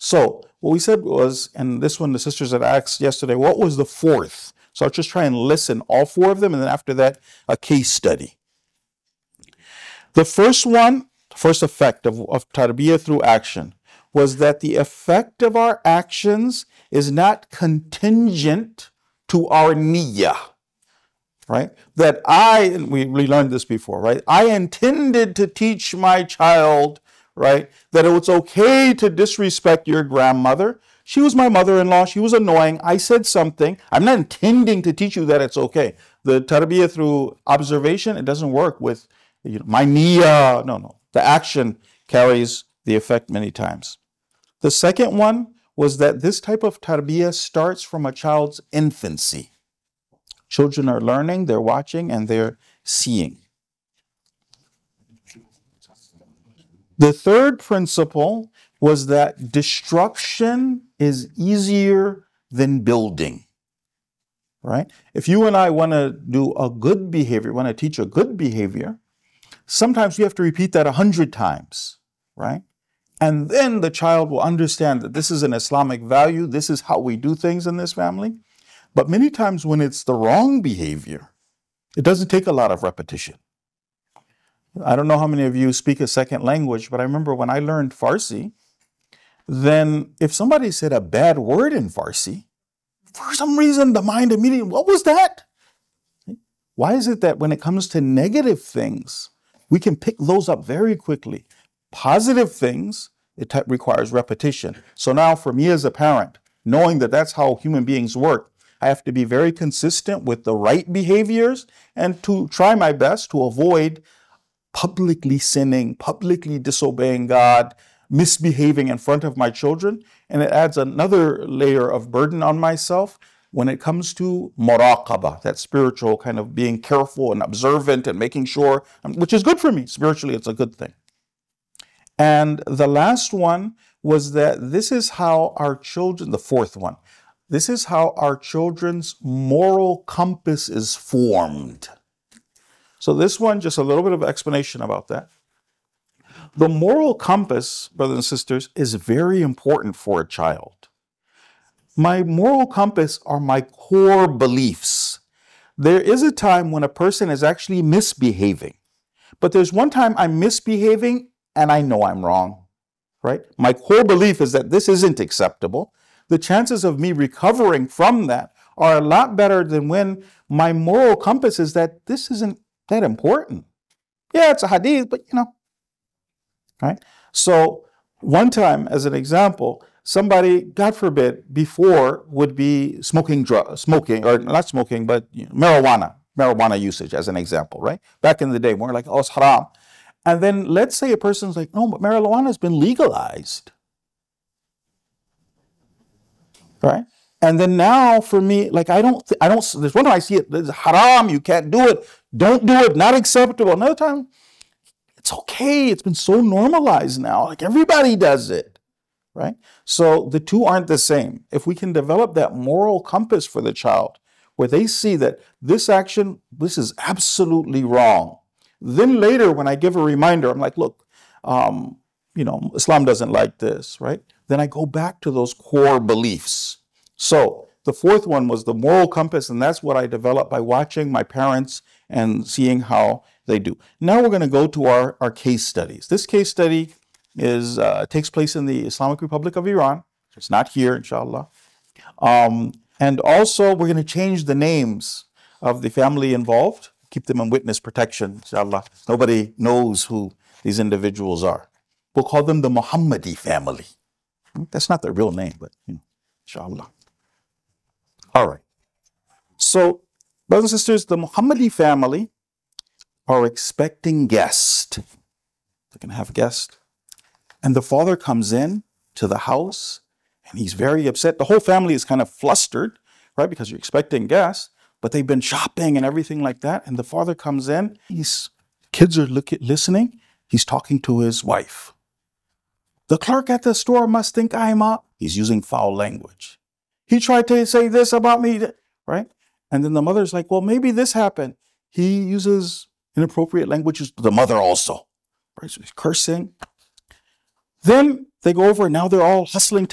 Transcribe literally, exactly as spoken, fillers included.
So what we said was, and this one the sisters had asked yesterday, what was the fourth? So I'll just try and listen all four of them, and then after that, a case study. The first one, the first effect of, of tarbiyah through action was that the effect of our actions is not contingent to our niyyah, right? That I, we, we learned this before, right? I intended to teach my child, right, that it was okay to disrespect your grandmother. She was my mother-in-law. She was annoying. I said something. I'm not intending to teach you that it's okay. The tarbiyah through observation, it doesn't work with, you know, my niyyah. No, no. The action carries the effect many times. The second one was that this type of tarbiyah starts from a child's infancy. Children are learning, they're watching, and they're seeing. The third principle was that destruction is easier than building, right? If you and I want to do a good behavior, want to teach a good behavior, sometimes you have to repeat that a hundred times, right? And then the child will understand that this is an Islamic value, this is how we do things in this family. But many times when it's the wrong behavior, it doesn't take a lot of repetition. I don't know how many of you speak a second language, but I remember when I learned Farsi, then if somebody said a bad word in Farsi, for some reason the mind immediately, what was that? Why is it that when it comes to negative things, we can pick those up very quickly? Positive things, it t- requires repetition. So now for me as a parent, knowing that that's how human beings work, I have to be very consistent with the right behaviors and to try my best to avoid publicly sinning, publicly disobeying God, misbehaving in front of my children. And it adds another layer of burden on myself when it comes to muraqabah, that spiritual kind of being careful and observant and making sure, which is good for me. Spiritually, it's a good thing. And the last one was that this is how our children, the fourth one, this is how our children's moral compass is formed. So this one, just a little bit of explanation about that. The moral compass, brothers and sisters, is very important for a child. My moral compass are my core beliefs. There is a time when a person is actually misbehaving, but there's one time I'm misbehaving and I know I'm wrong, right? My core belief is that this isn't acceptable. The chances of me recovering from that are a lot better than when my moral compass is that this isn't that important. Yeah, it's a hadith, but you know, right? So one time, as an example, somebody, God forbid, before would be smoking, drug, smoking, or not smoking, but you know, marijuana, marijuana usage as an example, right? Back in the day, we're like, oh, it's haram. And then let's say a person's like, no, but marijuana has been legalized, right? And then now for me, like I don't, I don't, there's one time I see it, it's haram, you can't do it, don't do it, not acceptable. Another time, it's okay, it's been so normalized now, like everybody does it, right? So the two aren't the same. If we can develop that moral compass for the child, where they see that this action, this is absolutely wrong. Then later when I give a reminder, I'm like, look, um, you know, Islam doesn't like this, right? Then I go back to those core beliefs. So the fourth one was the moral compass, and that's what I developed by watching my parents and seeing how they do. Now we're going to go to our, our case studies. This case study is uh, takes place in the Islamic Republic of Iran. It's not here, inshallah. Um, and also we're going to change the names of the family involved, keep them in witness protection, inshallah. Nobody knows who these individuals are. We'll call them the Muhammadi family. That's not their real name, but you know, inshallah. All right. So, brothers and sisters, the Muhammadi family are expecting guests. They're going to have a guest. And the father comes in to the house and he's very upset. The whole family is kind of flustered, right? Because you're expecting guests, but they've been shopping and everything like that. And the father comes in, he's, kids are look, listening. He's talking to his wife. The clerk at the store must think I'm up. He's using foul language. He tried to say this about me, right? And then the mother's like, well, maybe this happened. He uses inappropriate languages to the mother also, right? So he's cursing. Then they go over and now they're all hustling